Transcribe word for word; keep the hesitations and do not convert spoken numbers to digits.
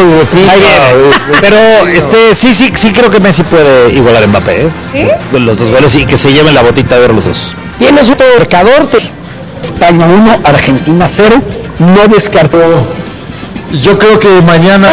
y repita. Ahí viene. Pero este, sí, sí, sí creo que Messi puede igualar a Mbappé, ¿eh? ¿Sí? Los dos goles y que se lleven la botita de oro los dos. Tienes otro marcador, España uno, Argentina cero, no descartó. Yo creo que mañana